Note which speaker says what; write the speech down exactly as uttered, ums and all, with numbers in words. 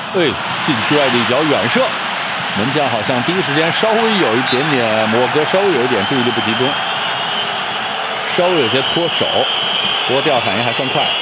Speaker 1: 哎，禁区外的一脚远射，门将好像第一时间稍微有一点点摩哥，稍微有一点注意力不集中，稍微有些脱手，不过第二反应还算快。